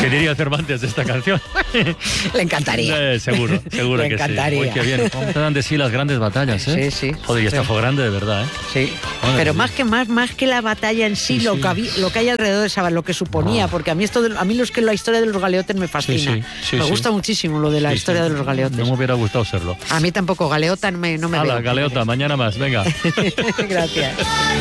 ¿Qué diría Cervantes de esta canción? Le encantaría. Seguro Le que encantaría. sí. Uy, qué bien. ¿Cómo te dan de sí las grandes batallas, eh? Sí. Joder, y esta Sí. fue grande de verdad, ¿eh? Sí, Joder, pero sí. más que la batalla en sí, Sí, lo sí. que hay alrededor de esa, lo que suponía, porque a mí la historia de los galeotes me fascina. Sí, Me sí. gusta muchísimo lo de la Sí, historia sí. de los galeotes. No me hubiera gustado serlo. A mí tampoco, galeota no me Hala, veo. galeota, mañana más, venga. Gracias.